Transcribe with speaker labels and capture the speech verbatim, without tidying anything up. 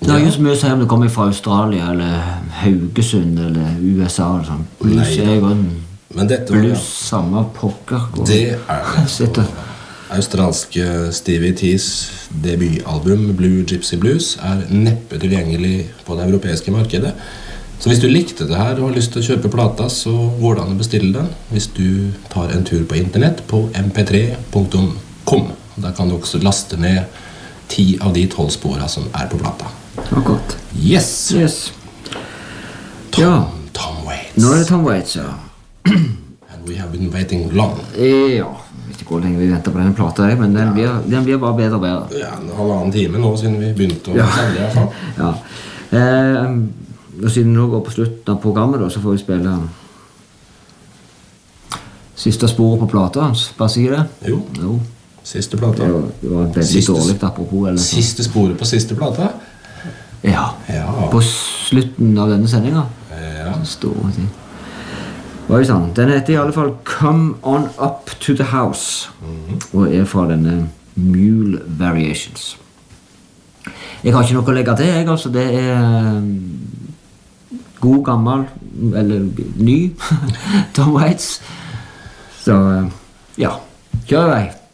Speaker 1: Det er jo så mye å si om det kommer fra Australia eller Haugesund eller U S A. Sånn. Blues er jo en
Speaker 2: Men dette var,
Speaker 1: blues samme pokker.
Speaker 2: Det er det.
Speaker 1: Sitter.
Speaker 2: Australske Stevie T's debutalbum Blue Gypsy Blues er neppe tilgjengelig på det europeiske markedet. Så hvis du likte det her og har lyst til å kjøpe plata, så går det an å bestille den hvis du tar en tur på internett på m p tre punktum com. Der kan du også laste ned ti av de tolv spora som er på plata.
Speaker 1: Akkurat.
Speaker 2: Yes!
Speaker 1: Yes.
Speaker 2: Tom,
Speaker 1: Ja.
Speaker 2: Tom Waits.
Speaker 1: Nå er det Tom Waits, ja.
Speaker 2: And we have been waiting long.
Speaker 1: Ja, jeg vet ikke hvor lenge vi venter på denne plata, men den blir, den blir bare bedre og bedre.
Speaker 2: Ja, en halvannen time nå siden vi begynte å
Speaker 1: Ja.
Speaker 2: sende i hvert fall.
Speaker 1: Ja. Eh, og siden nå går på slutten av programmet, da, så får vi spille siste sporet på plata hans. Bare si det.
Speaker 2: Jo,
Speaker 1: Jo.
Speaker 2: siste plata.
Speaker 1: Det var, det var veldig
Speaker 2: Siste-
Speaker 1: dårligt apropos. Eller sånn.
Speaker 2: Siste sporet på siste plata.
Speaker 1: Ja.
Speaker 2: Ja.
Speaker 1: På slutten av denne sendinga.
Speaker 2: Ja.
Speaker 1: Store ting. Oi sann. Den heter i alle fall Come On Up To The House. Og er fra denne Mule Variations. Jeg har ikke noe å legge til, jeg, altså. Det er um, god, gammel, eller ny Tom Waits. Så, uh, ja. Kjør i vei.